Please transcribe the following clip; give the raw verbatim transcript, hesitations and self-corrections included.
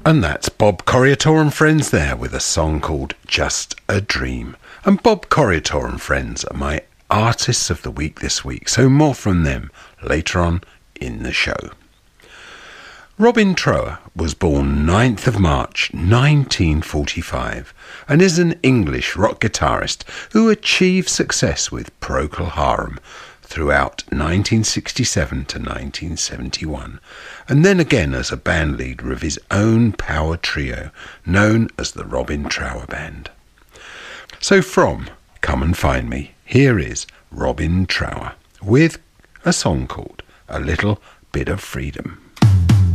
And that's Bob Corriator and Friends there with a song called Just a Dream. And Bob Corriator and Friends are my artists of the week this week, so more from them later on in the show. Robin Trower was born ninth of March nineteen forty-five and is an English rock guitarist who achieved success with Procol Harum throughout nineteen sixty-seven to nineteen seventy-one, and then again as a band leader of his own power trio known as the Robin Trower Band. So from Come and Find Me, here is Robin Trower with a song called A Little Bit of Freedom.